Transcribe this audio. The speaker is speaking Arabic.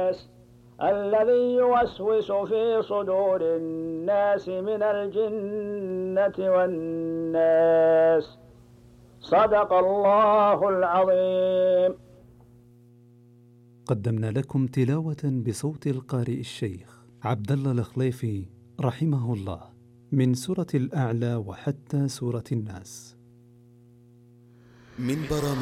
الذي يوسوس في صدور الناس من الجنة والناس. صدق الله العظيم. قدمنا لكم تلاوة بصوت القارئ الشيخ عبد الله الخليفي رحمه الله من سورة الأعلى وحتى سورة الناس. من برامج